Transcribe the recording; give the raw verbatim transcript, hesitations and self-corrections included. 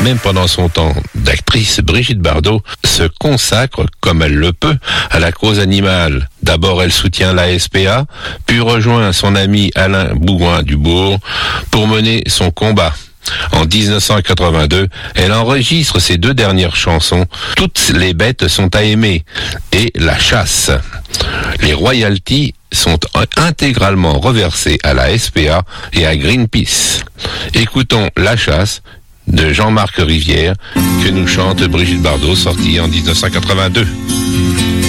Même pendant son temps d'actrice, Brigitte Bardot se consacre, comme elle le peut, à la cause animale. D'abord, elle soutient la S P A, puis rejoint son ami Alain Bougoin-Dubourg pour mener son combat. En dix-neuf cent quatre-vingt-deux, elle enregistre ses deux dernières chansons, Toutes les bêtes sont à aimer et La chasse. Les royalties sont intégralement reversées à la S P A et à Greenpeace. Écoutons La chasse de Jean-Marc Rivière que nous chante Brigitte Bardot, sortie en dix-neuf cent quatre-vingt-deux.